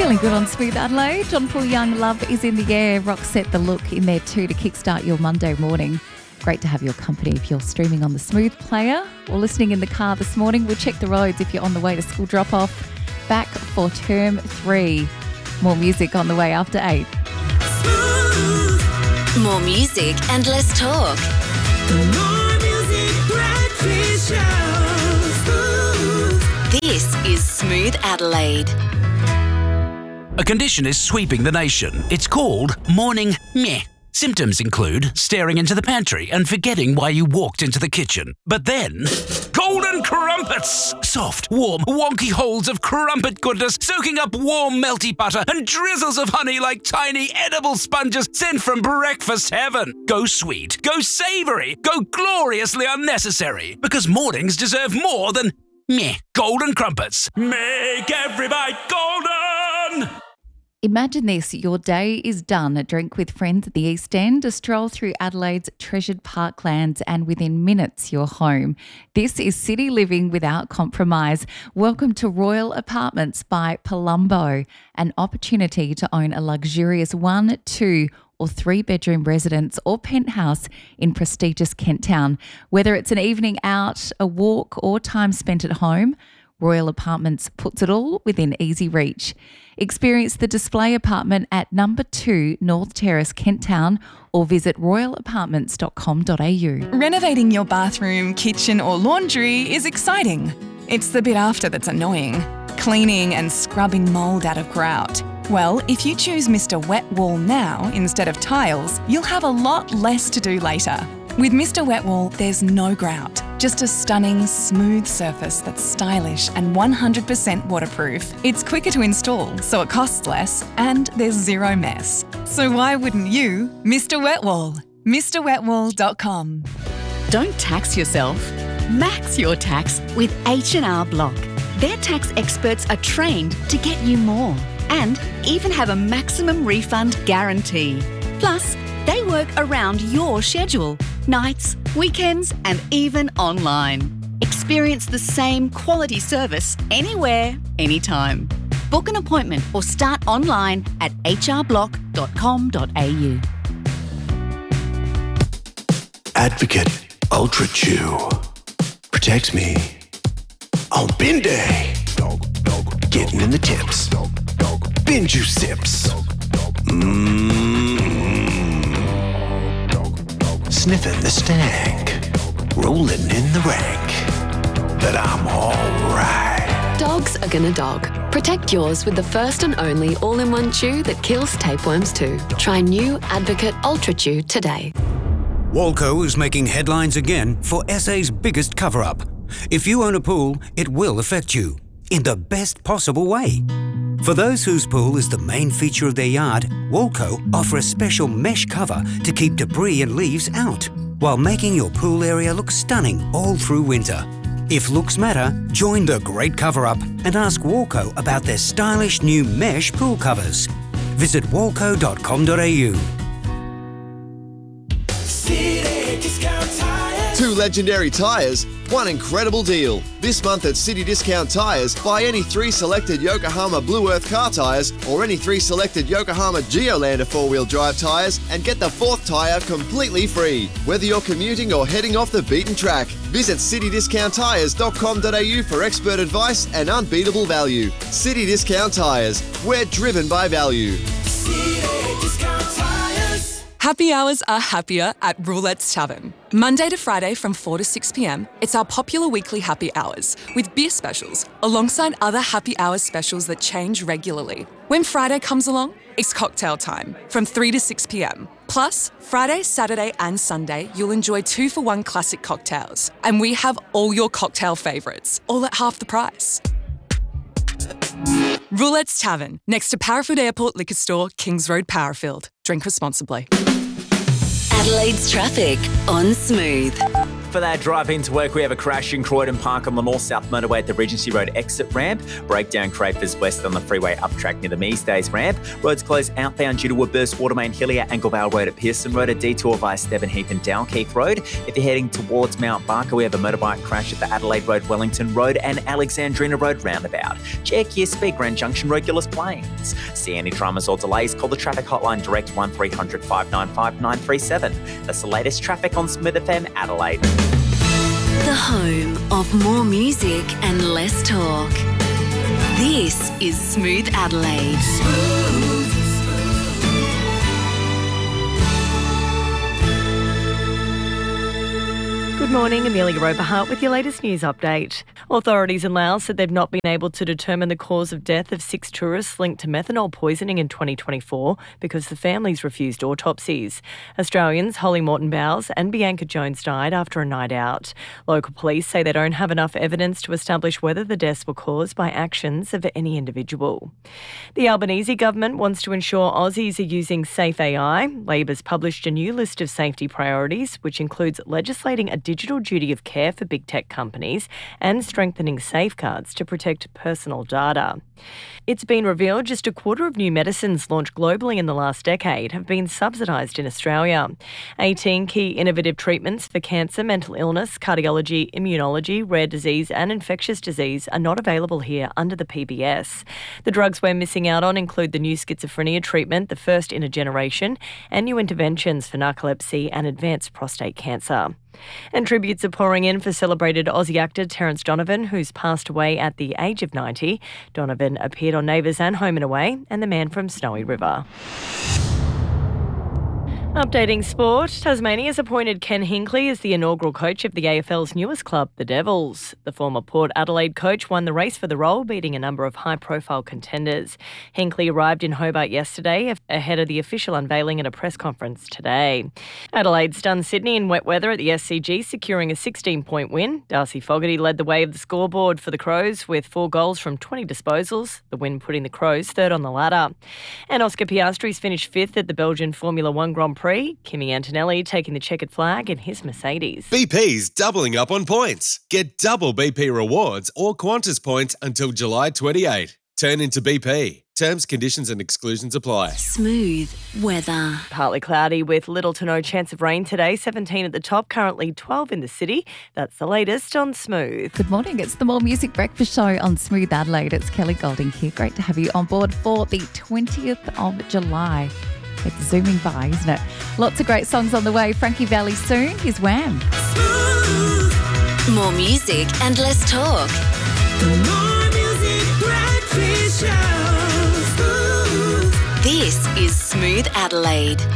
Feeling good on Smooth Adelaide. John Paul Young, Love is in the Air. Roxette The Look in there too to kickstart your Monday morning. Great to have your company if you're streaming on the Smooth player or listening in the car this morning. We'll check the roads if you're on the way to school drop-off. Back for term 3. More music on the way after 8. More music and less talk. More music, breakfast show. This is Smooth Adelaide. A condition is sweeping the nation. It's called morning meh. Symptoms include staring into the pantry and forgetting why you walked into the kitchen. But then, golden crumpets! Soft, warm, wonky holes of crumpet goodness soaking up warm, melty butter and drizzles of honey like tiny edible sponges sent from breakfast heaven. Go sweet, go savoury, go gloriously unnecessary. Because mornings deserve more than meh. Golden crumpets. Make every bite golden! Imagine this, your day is done. A drink with friends at the East End, a stroll through Adelaide's treasured parklands, and within minutes you're home. This is city living without compromise. Welcome to Royal Apartments by Palumbo, an opportunity to own a luxurious 1, 2 or 3 bedroom residence or penthouse in prestigious Kent Town. Whether it's an evening out, a walk or time spent at home, Royal Apartments puts it all within easy reach. Experience the display apartment at number 2 North Terrace, Kent Town, or visit royalapartments.com.au. Renovating your bathroom, kitchen or laundry is exciting. It's the bit after that's annoying. Cleaning and scrubbing mould out of grout. Well, if you choose Mr. Wet Wall now instead of tiles, you'll have a lot less to do later. With Mr. Wet Wall, there's no grout, just a stunning, smooth surface that's stylish and 100% waterproof. It's quicker to install, so it costs less, and there's zero mess. So why wouldn't you? Mr. Wet Wall. MrWetWall.com. Don't tax yourself. Max your tax with H&R Block. Their tax experts are trained to get you more and even have a maximum refund guarantee. Plus, they work around your schedule, nights, weekends, and even online. Experience the same quality service anywhere, anytime. Book an appointment or start online at hrblock.com.au. Advocate Ultra Chew protects me on bin day. Getting in the tips. Bin juice sips. Sniffing the stank, rolling in the rank, that I'm alright. Dogs are gonna dog. Protect yours with the first and only all-in-one chew that kills tapeworms too. Try new Advocate Ultra Chew today. Walco is making headlines again for SA's biggest cover-up. If you own a pool, it will affect you in the best possible way. For those whose pool is the main feature of their yard, Walco offer a special mesh cover to keep debris and leaves out, while making your pool area look stunning all through winter. If looks matter, join the great cover-up and ask Walco about their stylish new mesh pool covers. Visit walco.com.au. City Discount Tires. 2 legendary tyres, 1 incredible deal. This month at City Discount Tyres, buy any 3 selected Yokohama Blue Earth car tyres or any 3 selected Yokohama Geolander 4-wheel drive tyres and get the 4th tyre completely free. Whether you're commuting or heading off the beaten track, visit citydiscounttyres.com.au for expert advice and unbeatable value. City Discount Tyres, we're driven by value. City Discount Tires. Happy hours are happier at Roulette's Tavern. Monday to Friday from 4 to 6 p.m, it's our popular weekly happy hours with beer specials alongside other happy hours specials that change regularly. When Friday comes along, it's cocktail time from 3 to 6 p.m. Plus, Friday, Saturday and Sunday, you'll enjoy 2-for-1 classic cocktails. And we have all your cocktail favourites, all at half the price. Roulette's Tavern, next to Parafield Airport Liquor Store, Kings Road, Parafield. Drink responsibly. Adelaide's traffic on Smooth. for that drive into work, we have a crash in Croydon Park on the north-south motorway at the Regency Road exit ramp. Breakdown Crafers west on the freeway up track near the Measdays ramp. Roads closed outbound due to a burst Watermain Hillier, Anglevale Road at Pearson Road, a detour via Stebbin Heath and Dalkeith Road. If you're heading towards Mount Barker, we have a motorbike crash at the Adelaide Road, Wellington Road and Alexandrina Road roundabout. Check your speed, Grand Junction, Regulus Plains. See any dramas or delays, call the traffic hotline direct 1300 595 937. That's the latest traffic on Smooth FM Adelaide. The home of more music and less talk. This is Smooth Adelaide. Good morning, Amelia Roperhart with your latest news update. Authorities in Laos said they've not been able to determine the cause of death of 6 tourists linked to methanol poisoning in 2024 because the families refused autopsies. Australians Holly Morton-Bowes and Bianca Jones died after a night out. Local police say they don't have enough evidence to establish whether the deaths were caused by actions of any individual. The Albanese government wants to ensure Aussies are using Safe AI. Labor's published a new list of safety priorities, which includes legislating a digital duty of care for big tech companies and strengthening safeguards to protect personal data. It's been revealed just a quarter of new medicines launched globally in the last decade have been subsidised in Australia. 18 key innovative treatments for cancer, mental illness, cardiology, immunology, rare disease and infectious disease are not available here under the PBS. The drugs we're missing out on include the new schizophrenia treatment, the first in a generation, and new interventions for narcolepsy and advanced prostate cancer. And tributes are pouring in for celebrated Aussie actor Terence Donovan, who's passed away at the age of 90. Donovan appeared on Neighbours and Home and Away and The Man from Snowy River. Updating sport, Tasmania's appointed Ken Hinkley as the inaugural coach of the AFL's newest club, the Devils. The former Port Adelaide coach won the race for the role, beating a number of high-profile contenders. Hinkley arrived in Hobart yesterday ahead of the official unveiling at a press conference today. Adelaide stunned Sydney in wet weather at the SCG, securing a 16-point win. Darcy Fogarty led the way of the scoreboard for the Crows with 4 goals from 20 disposals, the win putting the Crows third on the ladder. And Oscar Piastri's finished 5th at the Belgian Formula 1 Grand Prix. Kimi Antonelli taking the checkered flag in his Mercedes. BP's doubling up on points. Get double BP rewards or Qantas points until July 28. Turn into BP. Terms, conditions and exclusions apply. Smooth weather. Partly cloudy with little to no chance of rain today. 17 at the top, currently 12 in the city. That's the latest on Smooth. Good morning. It's the More Music Breakfast Show on Smooth Adelaide. It's Kelly Golding here. Great to have you on board for the 20th of July. It's zooming by, isn't it? Lots of great songs on the way. Frankie Valli soon. Here's Wham. More music and less talk. More music breakfast show. This is Smooth Adelaide.